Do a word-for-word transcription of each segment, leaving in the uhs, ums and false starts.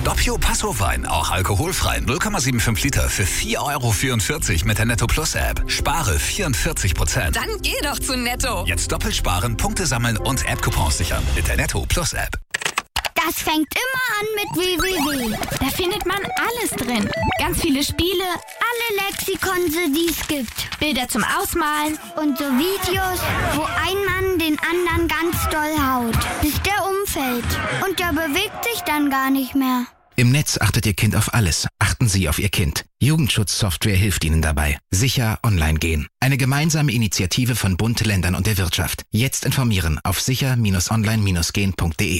Doppio Passo Wein, auch alkoholfrei, null Komma fünfundsiebzig Liter für vier Euro vierundvierzig mit der Netto Plus App. Spare vierundvierzig Prozent. Dann geh doch zu Netto. Jetzt doppelt sparen, Punkte sammeln und App-Coupons sichern mit der Netto Plus App. Das fängt immer an mit w w w. Da findet man alles drin. Ganz viele Spiele, alle Lexikonse, die es gibt. Bilder zum Ausmalen und so Videos, wo ein Mann den anderen ganz doll haut, bis der umfällt. Und der bewegt sich dann gar nicht mehr. Im Netz achtet Ihr Kind auf alles. Achten Sie auf Ihr Kind. Jugendschutzsoftware hilft Ihnen dabei. Sicher online gehen. Eine gemeinsame Initiative von Bund, Ländern und der Wirtschaft. Jetzt informieren auf sicher Bindestrich online gehen punkt de.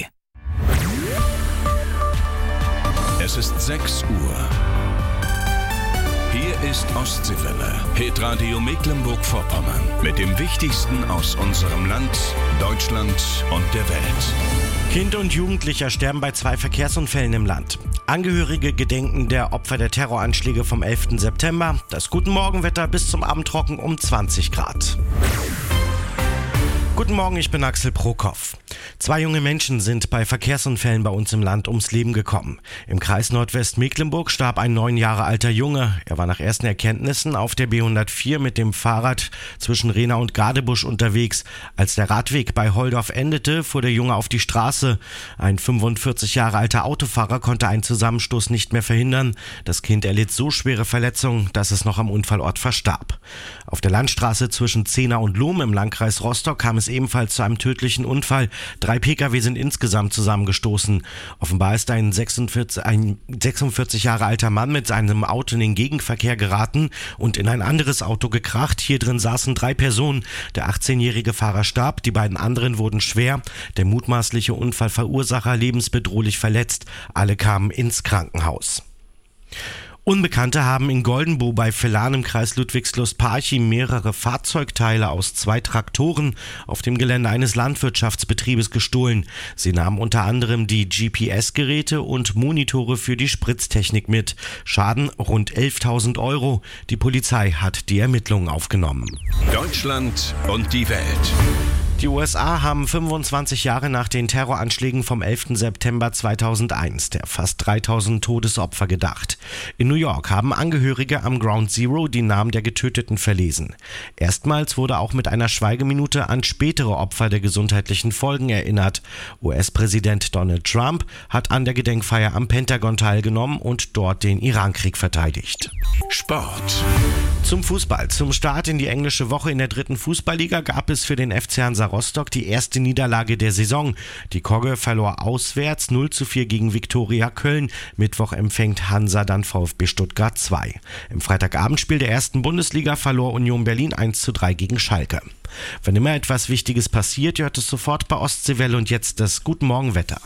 Es ist sechs Uhr. Hier ist Ostseewelle, Hitradio Mecklenburg-Vorpommern. Mit dem Wichtigsten aus unserem Land, Deutschland und der Welt. Kind und Jugendlicher sterben bei zwei Verkehrsunfällen im Land. Angehörige gedenken der Opfer der Terroranschläge vom elften September. Das Guten Morgenwetter bis zum Abend trocken um zwanzig Grad. Guten Morgen, ich bin Axel Prokop. Zwei junge Menschen sind bei Verkehrsunfällen bei uns im Land ums Leben gekommen. Im Kreis Nordwestmecklenburg starb ein neun Jahre alter Junge. Er war nach ersten Erkenntnissen auf der B hundertvier mit dem Fahrrad zwischen Rehna und Gadebusch unterwegs. Als der Radweg bei Holdorf endete, fuhr der Junge auf die Straße. Ein fünfundvierzig Jahre alter Autofahrer konnte einen Zusammenstoß nicht mehr verhindern. Das Kind erlitt so schwere Verletzungen, dass es noch am Unfallort verstarb. Auf der Landstraße zwischen Zehna und Lohm im Landkreis Rostock kam es ebenfalls zu einem tödlichen Unfall. Drei Pkw sind insgesamt zusammengestoßen. Offenbar ist ein sechsundvierzig, ein sechsundvierzig Jahre alter Mann mit seinem Auto in den Gegenverkehr geraten und in ein anderes Auto gekracht. Hier drin saßen drei Personen. Der achtzehnjährige Fahrer starb, die beiden anderen wurden schwer. Der mutmaßliche Unfallverursacher lebensbedrohlich verletzt. Alle kamen ins Krankenhaus. Unbekannte haben in Goldenbo bei Vellan im Kreis Ludwigslust-Parchim mehrere Fahrzeugteile aus zwei Traktoren auf dem Gelände eines Landwirtschaftsbetriebes gestohlen. Sie nahmen unter anderem die G P S-Geräte und Monitore für die Spritztechnik mit. Schaden rund elftausend Euro. Die Polizei hat die Ermittlungen aufgenommen. Deutschland und die Welt. Die U S A haben fünfundzwanzig Jahre nach den Terroranschlägen vom elften September zweitausendeins der fast dreitausend Todesopfer gedacht. In New York haben Angehörige am Ground Zero die Namen der Getöteten verlesen. Erstmals wurde auch mit einer Schweigeminute an spätere Opfer der gesundheitlichen Folgen erinnert. U S-Präsident Donald Trump hat an der Gedenkfeier am Pentagon teilgenommen und dort den Irankrieg verteidigt. Sport. Zum Fußball. Zum Start in die englische Woche in der dritten Fußballliga gab es für den F C Hansa Rostock die erste Niederlage der Saison. Die Kogge verlor auswärts null zu vier gegen Viktoria Köln. Mittwoch empfängt Hansa dann VfB Stuttgart zwei. Im Freitagabendspiel der ersten Bundesliga verlor Union Berlin eins zu drei gegen Schalke. Wenn immer etwas Wichtiges passiert, hört es sofort bei Ostseewelle und jetzt das Guten Morgen Wetter.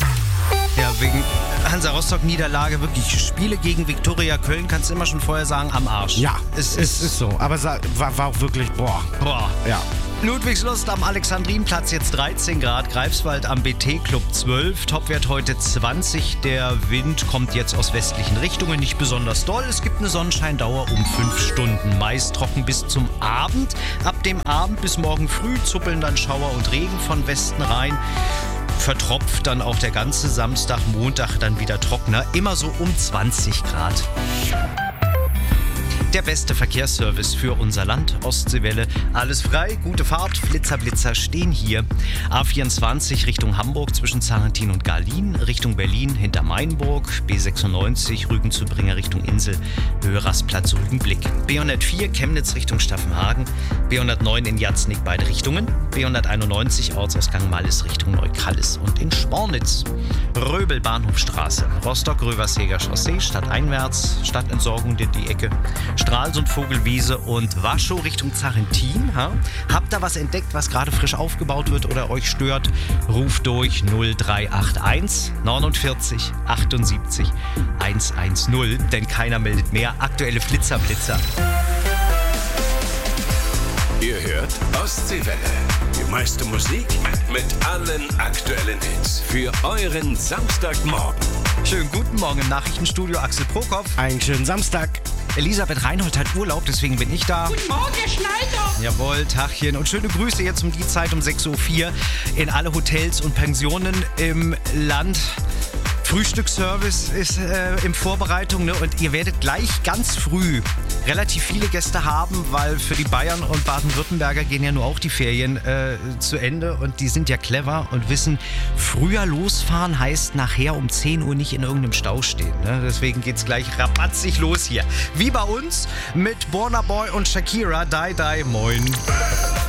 Ja, wegen Hansa Rostock Niederlage, wirklich Spiele gegen Viktoria Köln, kannst du immer schon vorher sagen, am Arsch. Ja, es ist, ist so. Aber war, war auch wirklich, boah. Boah. Ja. Ludwigslust am Alexandrinplatz jetzt dreizehn Grad, Greifswald am B T-Club zwölf, Topwert heute zwanzig. Der Wind kommt jetzt aus westlichen Richtungen, nicht besonders doll. Es gibt eine Sonnenscheindauer um fünf Stunden, meist trocken bis zum Abend. Ab dem Abend bis morgen früh zuppeln dann Schauer und Regen von Westen rein. Vertropft dann auch der ganze Samstag, Montag dann wieder trockener, immer so um zwanzig Grad. Der beste Verkehrsservice für unser Land, Ostseewelle. Alles frei, gute Fahrt, Flitzer, Blitzer stehen hier. A vierundzwanzig Richtung Hamburg zwischen Zarentin und Garlin, Richtung Berlin hinter Mainburg, B sechsundneunzig Rügen-zu-Bringer Richtung Insel, Höhe Rastplatz Rügenblick. B hundertvier Chemnitz Richtung Staffenhagen, B hundertneun in Jatznig beide Richtungen, B hunderteinundneunzig Ortsausgang Malles Richtung Neukallis und in Spornitz. Röbel Bahnhofstraße, Rostock-Röversheger Chaussee, stadteinwärts, Stadtentsorgung in die Ecke. Stralsund, Vogelwiese und Waschow Richtung Zarentin. Ha? Habt ihr was entdeckt, was gerade frisch aufgebaut wird oder euch stört? Ruft durch null drei acht eins neunundvierzig achtundsiebzig hundertzehn, denn keiner meldet mehr. Aktuelle Flitzerblitzer. Ihr hört Ostseewelle. Die meiste Musik mit allen aktuellen Hits. Für euren Samstagmorgen. Schönen guten Morgen im Nachrichtenstudio, Axel Prokop. Einen schönen Samstag. Elisabeth Reinhold hat Urlaub, deswegen bin ich da. Guten Morgen, Herr Schneider. Jawohl, Tachchen. Und schöne Grüße jetzt um die Zeit um sechs Uhr vier in alle Hotels und Pensionen im Land. Frühstücksservice ist äh, in Vorbereitung, ne? Und ihr werdet gleich ganz früh relativ viele Gäste haben, weil für die Bayern und Baden-Württemberger gehen ja nur auch die Ferien äh, zu Ende und die sind ja clever und wissen, früher losfahren heißt nachher um zehn Uhr nicht in irgendeinem Stau stehen. Ne? Deswegen geht's gleich rabatzig los hier. Wie bei uns mit Burna Boy und Shakira. Die, die, moin.